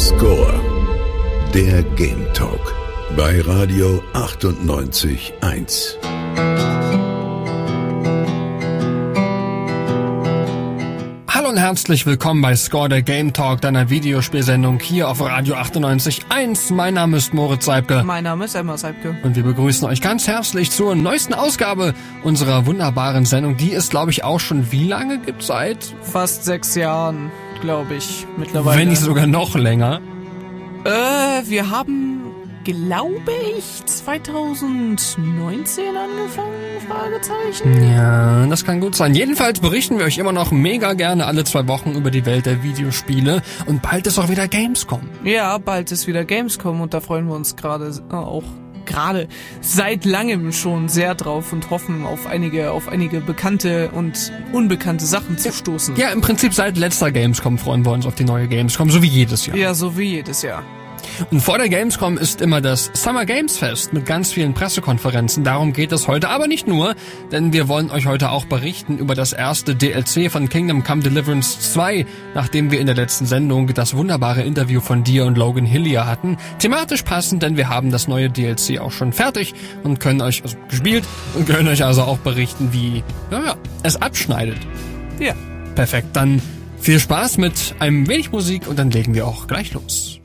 Score. Der Game Talk bei Radio 98.1. Hallo und herzlich willkommen bei Score, der Game Talk, deiner Videospielsendung hier auf Radio 98.1. Mein Name ist Moritz Seibke. Mein Name ist Emma Seibke. Und wir begrüßen euch ganz herzlich zur neuesten Ausgabe unserer wunderbaren Sendung. Die es, glaube ich, auch schon wie lange gibt? Seit fast 6 Jahren, glaube ich, mittlerweile. Wenn nicht sogar noch länger. Wir haben, glaube ich, 2019 angefangen, Fragezeichen. Ja, das kann gut sein. Jedenfalls berichten wir euch immer noch mega gerne alle 2 Wochen über die Welt der Videospiele. Und bald ist auch wieder Gamescom. Ja, bald ist wieder Gamescom und da freuen wir uns gerade seit langem schon sehr drauf und hoffen auf einige bekannte und unbekannte Sachen zu stoßen. Ja, im Prinzip seit letzter Gamescom freuen wir uns auf die neue Gamescom, so wie jedes Jahr. Ja, so wie jedes Jahr. Und vor der Gamescom ist immer das Summer Games Fest mit ganz vielen Pressekonferenzen. Darum geht es heute, aber nicht nur, denn wir wollen euch heute auch berichten über das erste DLC von Kingdom Come Deliverance 2, nachdem wir in der letzten Sendung das wunderbare Interview von dir und Logan Hillier hatten. Thematisch passend, denn wir haben das neue DLC auch schon fertig und können euch gespielt und können euch also auch berichten, wie es abschneidet. Ja. Perfekt, dann viel Spaß mit einem wenig Musik und dann legen wir auch gleich los.